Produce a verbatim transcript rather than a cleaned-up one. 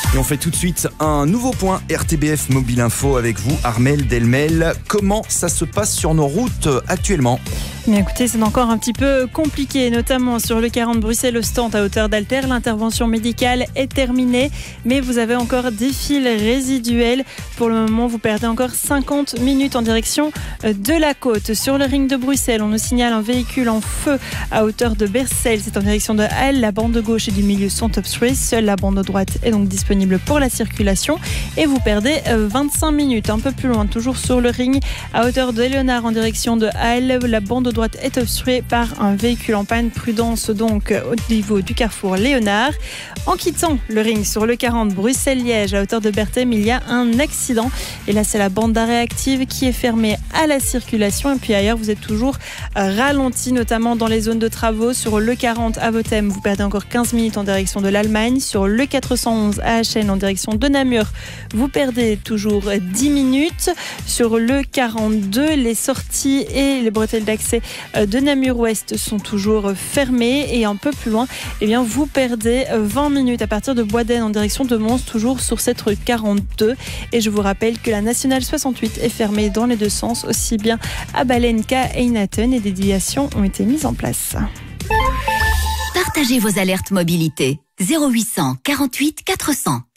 Et on fait tout de suite un nouveau point R T B F Mobile Info avec vous, Armelle Delmel. Comment ça se passe sur nos routes actuellement ? Mais écoutez, c'est encore un petit peu compliqué, notamment sur le quarante Bruxelles-Ostende à hauteur d'Alter. L'intervention médicale est terminée, mais vous avez encore des fils résiduels. Pour le moment, vous perdez encore cinquante minutes en direction de la côte. Sur le ring de Bruxelles, on nous signale un véhicule en feu à hauteur de Bercel. C'est en direction de Halle. La bande gauche et du milieu sont obstruées. Seule la bande droite est donc disponible pour la circulation. Et vous perdez vingt-cinq minutes. Un peu plus loin, toujours sur le ring, à hauteur de Léonard en direction de Halle. La bande droite est obstruée par un véhicule en panne. Prudence donc au niveau du carrefour Léonard. En quittant le ring sur le quarante Bruxelles-Liège à hauteur de Berthem, il y a un accident. Et là, c'est la bande d'arrêt active qui est fermée à la circulation. Et puis ailleurs, vous êtes toujours ralenti, notamment dans les zones de travaux. Sur le quarante à Bothème, vous perdez encore quinze minutes en direction de l'Allemagne. Sur le quatre cent onze à Achen en direction de Namur, vous perdez toujours dix minutes. Sur le quarante-deux, les sorties et les bretelles d'accès de Namur-Ouest sont toujours fermées. Et un peu plus loin, eh bien, vous perdez vingt minutes à partir de Boisden en direction de Mons, toujours sur cette rue quarante-deux. Et je vous rappelle que la nationale soixante-huit est fermée dans les deux sens, aussi bien à Balen qu'à Einaten, et des déviations ont été mises en place. Partagez vos alertes mobilité. zéro huit cent quarante-huit quatre cents.